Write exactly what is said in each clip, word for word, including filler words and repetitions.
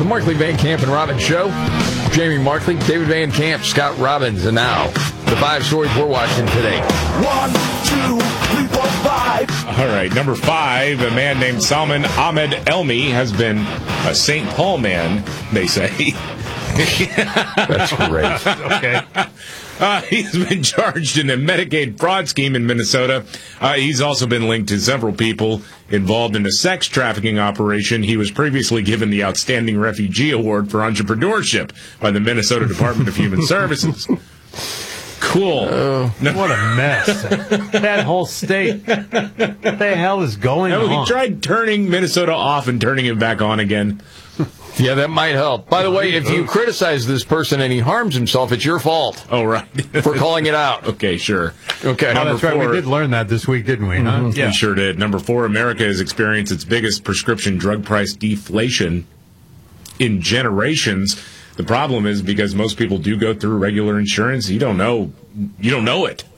Markley, Van Camp, and Robbins Show. Jamie Markley, David Van Camp, Scott Robbins, and now the five stories we're watching today. One, two, three, four, five. All right, number five, a man named Salman Ahmed Elmi has been a Saint Paul man, they say. That's great. Okay. Uh, he's been charged in a Medicaid fraud scheme in Minnesota. Uh, he's also been linked to several people involved in a sex trafficking operation. He was previously given the Outstanding Refugee Award for Entrepreneurship by the Minnesota Department of Human Services. Cool. Uh, no. What a mess. That whole state. What the hell is going now, on? He tried turning Minnesota off and turning it back on again. Yeah, that might help. By the way, if you criticize this person and he harms himself, it's your fault. Oh, right. For calling it out. Okay, sure. Okay. Oh, that's right. We did learn that this week, didn't we? Mm-hmm. Huh? Yeah. We sure did. Number four, America has experienced its biggest prescription drug price deflation in generations. The problem is because most people do go through regular insurance, you don't know you don't know it.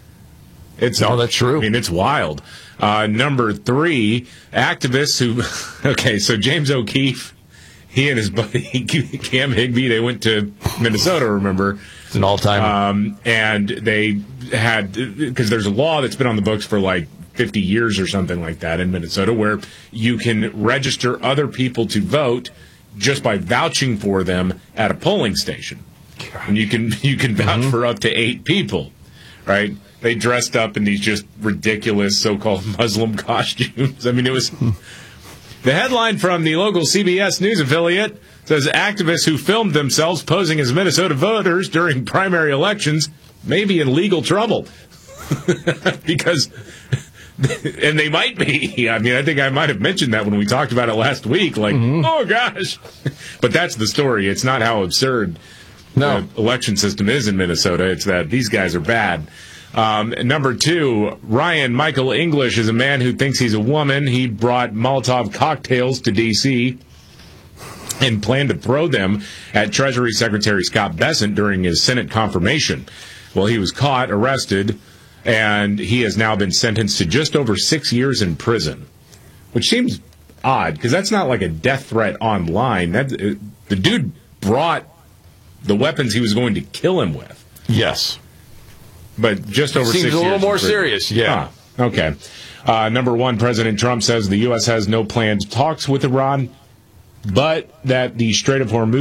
It's no, that's true. I mean, it's wild. Uh, number three, activists who okay, so James O'Keefe, he and his buddy Cam Higbee, they went to Minnesota, remember? It's an all-time. Um, and they had, because there's a law that's been on the books for like fifty years or something like that in Minnesota where you can register other people to vote just by vouching for them at a polling station. And you can you can vouch mm-hmm. for up to eight people, right? They dressed up in these just ridiculous so-called Muslim costumes. I mean, it was... The headline from the local C B S News affiliate says activists who filmed themselves posing as Minnesota voters during primary elections may be in legal trouble. Because... And they might be. I mean, I think I might have mentioned that when we talked about it last week. Like, mm-hmm. oh, gosh. But that's the story. It's not how absurd no. the election system is in Minnesota. It's that these guys are bad. Um, number two, Ryan Michael English is a man who thinks he's a woman. He brought Molotov cocktails to D C and planned to throw them at Treasury Secretary Scott Bessent during his Senate confirmation. Well, he was caught, arrested, and he has now been sentenced to just over six years in prison, which seems odd because that's not like a death threat online. That uh, the dude brought the weapons he was going to kill him with. Yes, but just over seems six years. Seems a little more prison. serious. Yeah. Huh. Okay. Uh, number one, President Trump says the U S has no planned talks with Iran, but that the Strait of Hormuz